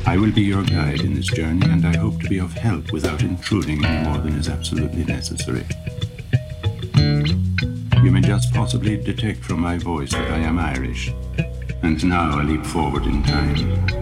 I will be your guide in this journey, and I hope to be of help without intruding any more than is absolutely necessary. You may just possibly detect from my voice that I am Irish, and now I leap forward in time.